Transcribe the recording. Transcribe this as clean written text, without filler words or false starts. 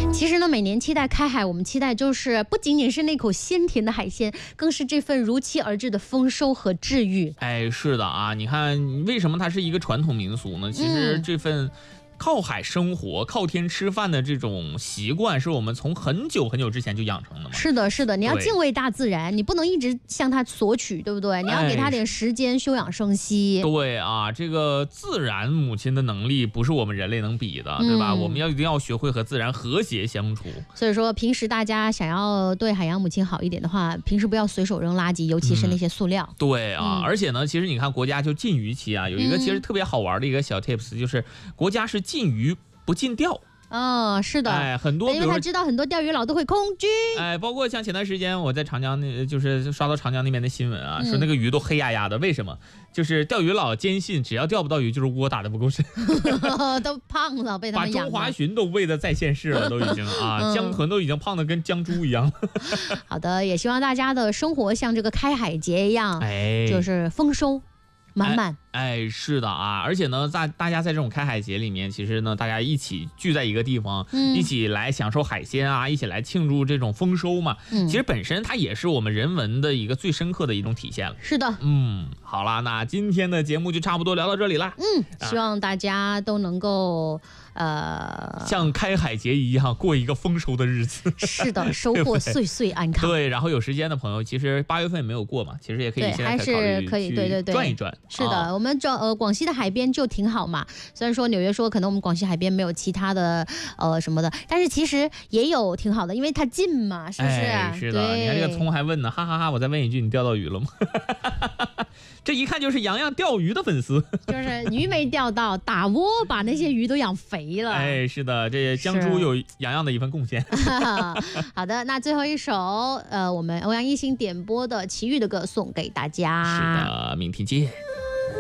其实呢，每年期待开海，我们期待就是不仅仅是那口鲜甜的海鲜，更是这份如期而至的丰收和治愈。 哎，是的啊，你看为什么它是一个传统民俗呢？其实这份靠海生活、靠天吃饭的这种习惯，是我们从很久很久之前就养成的嘛。 是的，是的，你要敬畏大自然，你不能一直向它索取，对不对？你要给它点时间休养生息。 对啊，这个自然母亲的能力不是我们人类能比的，对吧？我们一定要学会和自然和谐相处。 所以说，平时大家想要对海洋母亲好一点的话，平时不要随手扔垃圾，尤其是那些塑料。 对啊，而且呢，其实你看国家就禁渔期啊，有一个其实特别好玩的一个小 tips，就是国家是禁渔不禁钓。 是的， 哎，很多， 因为他知道很多钓鱼佬都会空军， 哎，包括像前段时间我在长江就是刷到长江那边的新闻啊，说那个鱼都黑压压的，为什么？就是钓鱼佬坚信只要钓不到鱼，就是窝打的不够深， 都胖了，被他们把中华鲟都喂得在线市了，都已经啊，江豚都已经胖得跟江猪一样。 好的，也希望大家的生活像这个开海节一样，就是丰收满满。 哎，是的啊，而且呢，大家在这种开海节里面，其实呢，大家一起聚在一个地方，一起来享受海鲜啊，一起来庆祝这种丰收嘛。其实本身它也是我们人文的一个最深刻的一种体现了。 是的， 好啦，那今天的节目就差不多聊到这里啦。 希望大家都能够像开海节一样过一个丰收的日子。 是的，收获岁岁安康。 对，然后有时间的朋友，其实8月份也没有过嘛，其实也可以现在考虑可以，对， 转一转。 是的，我们广西的海边就挺好嘛。虽然说纽约说可能我们广西海边没有其他的什么的，但是其实也有挺好的，因为它近嘛，是不是？ 是的，你看这个葱还问呢，哈哈哈！我再问一句，你钓到鱼了吗？这一看就是洋洋钓鱼的粉丝， 就是鱼没钓到，打窝把那些鱼都养肥了。 哎，是的，这江猪有洋洋的一份贡献。 好的，那最后一首我们欧阳一星点播的齐豫的歌送给大家。 是的，明天见。